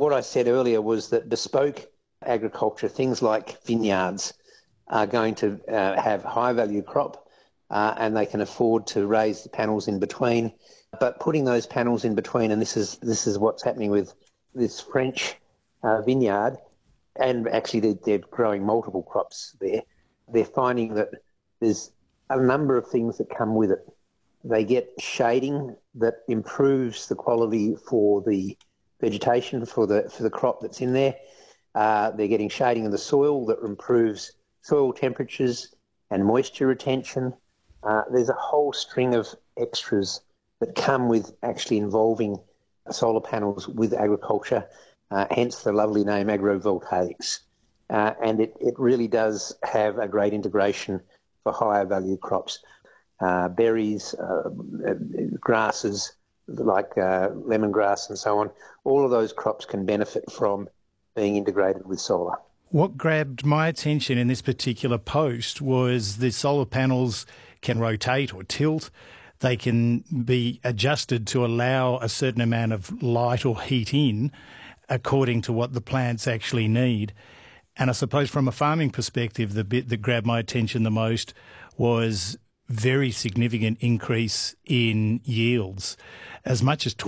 what I said earlier was that bespoke agriculture, things like vineyards, are going to have high-value crop and they can afford to raise the panels in between. But putting those panels in between, and this is what's happening with this French vineyard, and actually they're growing multiple crops there. They're finding that there's a number of things that come with it. They get shading that improves the quality for the vegetation for the crop that's in there. They're getting shading in the soil that improves soil temperatures and moisture retention. There's a whole string of extras that come with actually involving solar panels with agriculture, hence the lovely name agrovoltaics. And it really does have a great integration for higher value crops. Berries, grasses like lemongrass and so on, all of those crops can benefit from being integrated with solar. What grabbed my attention in this particular post was the solar panels can rotate or tilt. They can be adjusted to allow a certain amount of light or heat in according to what the plants actually need. And I suppose from a farming perspective, the bit that grabbed my attention the most was very significant increase in yields, as much as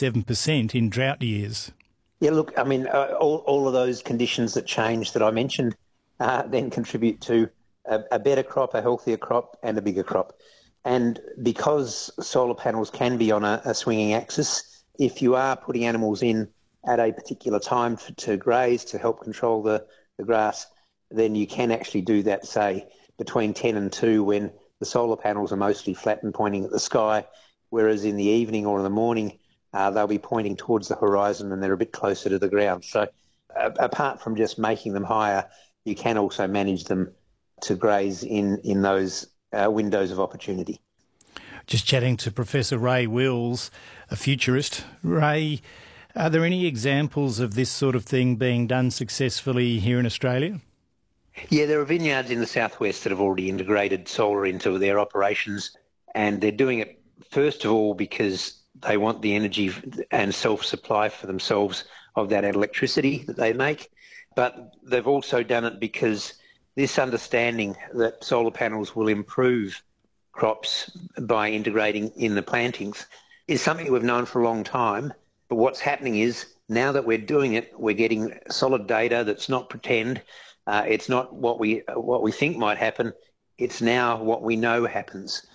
27% in drought years. Yeah, look, I mean, all of those conditions that change that I mentioned then contribute to a better crop, a healthier crop and a bigger crop. And because solar panels can be on a swinging axis, if you are putting animals in at a particular time to graze, to help control the grass, then you can actually do that, say, between 10 and 2 when the solar panels are mostly flat and pointing at the sky, whereas in the evening or in the morning, they'll be pointing towards the horizon and they're a bit closer to the ground. So apart from just making them higher, you can also manage them to graze in those windows of opportunity. Just chatting to Professor Ray Wills, a futurist. Ray, are there any examples of this sort of thing being done successfully here in Australia? Yeah, there are vineyards in the southwest that have already integrated solar into their operations, and they're doing it first of all because they want the energy and self-supply for themselves of that electricity that they make. But they've also done it because this understanding that solar panels will improve crops by integrating in the plantings is something we've known for a long time. But what's happening is now that we're doing it, we're getting solid data that's not pretend. It's not what we think might happen. It's now what we know happens.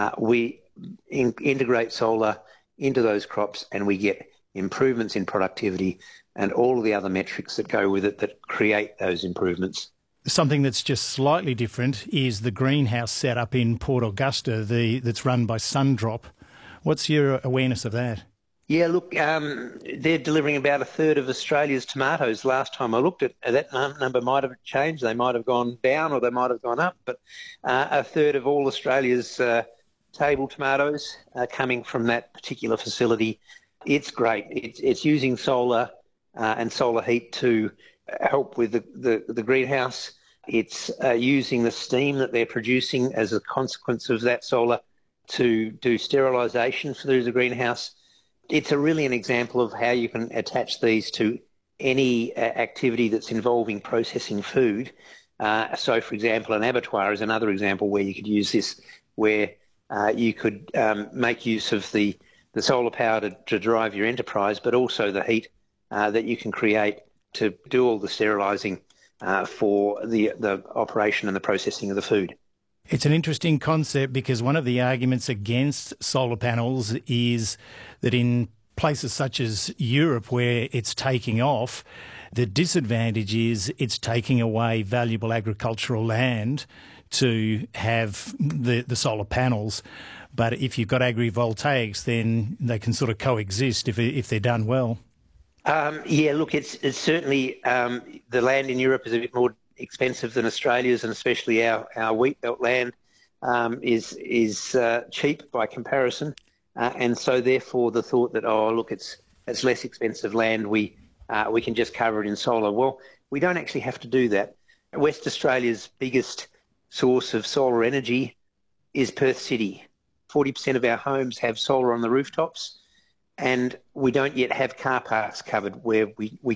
We integrate solar into those crops and we get improvements in productivity and all of the other metrics that go with it that create those improvements. Something that's just slightly different is the greenhouse setup in Port Augusta that's run by Sundrop. What's your awareness of that? Yeah, look, they're delivering about a third of Australia's tomatoes. Last time I looked at that number might have changed. They might have gone down or they might have gone up, but a third of all Australia's table tomatoes are coming from that particular facility. It's great. It's using solar and solar heat to help with the greenhouse. It's using the steam that they're producing as a consequence of that solar to do sterilisation through the greenhouse. It's really an example of how you can attach these to any activity that's involving processing food. So, for example, an abattoir is another example where you could use this, where you could make use of the solar power to drive your enterprise, but also the heat that you can create to do all the sterilising for the operation and the processing of the food. It's an interesting concept because one of the arguments against solar panels is that in places such as Europe where it's taking off, the disadvantage is it's taking away valuable agricultural land to have the solar panels. But if you've got agrivoltaics, then they can sort of coexist if they're done well. Yeah, look, it's certainly the land in Europe is a bit more expensive than Australia's, and especially our wheat belt land is cheap by comparison, and so therefore the thought that it's less expensive land, we can just cover it in solar. Well, we don't actually have to do that. West Australia's biggest source of solar energy is Perth City. 40% of our homes have solar on the rooftops, and we don't yet have car parks covered where we